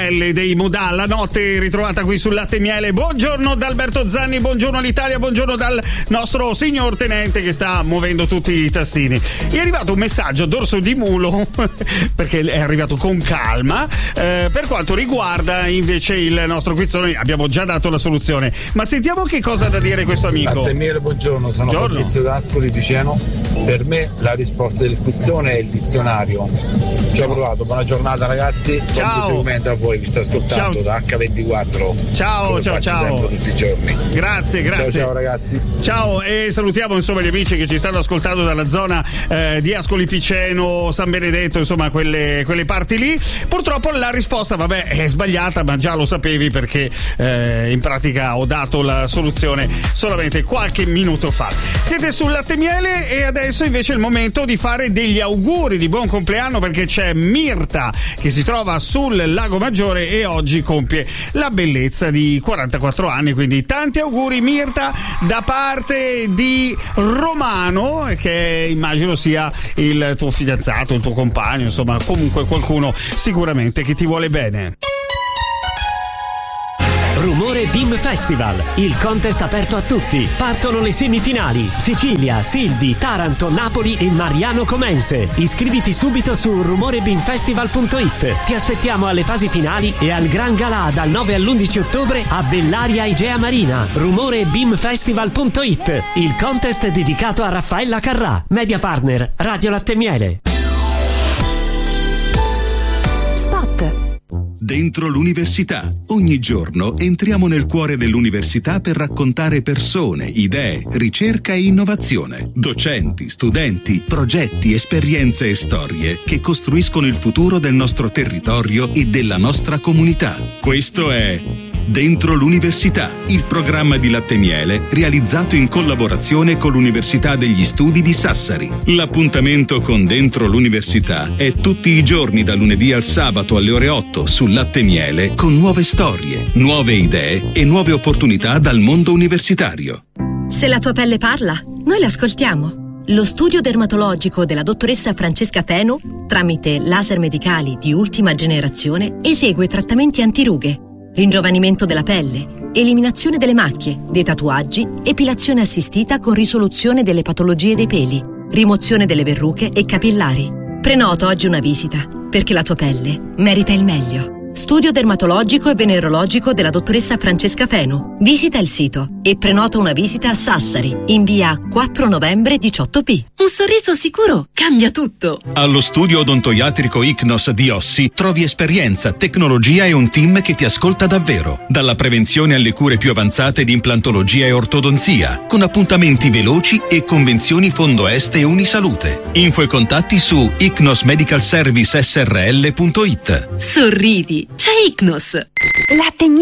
pelle dei Modà, la notte ritrovata qui sul Latte e Miele. Buongiorno da Alberto Zanni, buongiorno all'Italia, buongiorno dal nostro signor tenente che sta muovendo tutti i tastini. È arrivato un messaggio dorso di mulo perché è arrivato con calma, per quanto riguarda invece il nostro quizzone. Abbiamo già dato la soluzione, ma sentiamo che cosa ha da dire questo amico. Latte e Miele, buongiorno, sono Fabrizio d'Ascoli Piceno. Per me la risposta del quizzone è il dizionario. Ci ho provato, buona giornata ragazzi. Ciao. Buon a voi, vi sto ascoltando. Ciao. Da H24. Ciao. Tutti i giorni. Grazie. Ciao ragazzi. Ciao, e salutiamo insomma gli amici che ci stanno ascoltando dalla zona di Ascoli Piceno, San Benedetto, insomma quelle parti lì. Purtroppo la risposta è sbagliata, ma già lo sapevi perché in pratica ho dato la soluzione solamente qualche minuto fa. Siete sul Latte e Miele e adesso invece è il momento di fare degli auguri di buon compleanno, perché c'è Mirta che si trova sul Lago Maggiore e oggi compie la bellezza di 44 anni, quindi tanti auguri Mirta da parte di Romano, che immagino sia il tuo fidanzato, il tuo compagno, insomma comunque qualcuno sicuramente che ti vuole bene. Rumore BIM Festival, il contest aperto a tutti. Partono le semifinali: Sicilia, Silvi, Taranto, Napoli e Mariano Comense. Iscriviti subito su rumorebimfestival.it. Ti aspettiamo alle fasi finali e al Gran Galà dal 9 all'11 ottobre a Bellaria Igea Marina. rumorebimfestival.it, il contest dedicato a Raffaella Carrà, media partner Radio Latte e Miele. Dentro l'università. Ogni giorno entriamo nel cuore dell'università per raccontare persone, idee, ricerca e innovazione. Docenti, studenti, progetti, esperienze e storie che costruiscono il futuro del nostro territorio e della nostra comunità. Questo è Dentro l'università, il programma di Latte e Miele realizzato in collaborazione con l'Università degli Studi di Sassari. L'appuntamento con Dentro l'università è tutti i giorni da lunedì al sabato alle ore 8 sul Latte e Miele, con nuove storie, nuove idee e nuove opportunità dal mondo universitario. Se la tua pelle parla, noi l'ascoltiamo. Lo studio dermatologico della dottoressa Francesca Feno, tramite laser medicali di ultima generazione, esegue trattamenti antirughe, ringiovanimento della pelle, eliminazione delle macchie, dei tatuaggi, epilazione assistita con risoluzione delle patologie dei peli, rimozione delle verruche e capillari. Prenota oggi una visita, perché la tua pelle merita il meglio. Studio dermatologico e venerologico della dottoressa Francesca Feno. Visita il sito e prenota una visita a Sassari, in via 4 novembre 18B. Un sorriso sicuro cambia tutto. Allo studio odontoiatrico Icnos di Ossi trovi esperienza, tecnologia e un team che ti ascolta davvero. Dalla prevenzione alle cure più avanzate di implantologia e ortodonzia, con appuntamenti veloci e convenzioni Fondo Est e Unisalute. Info e contatti su icnosmedicalservicesrl.it. Sorridi, c'è Icnos. Latte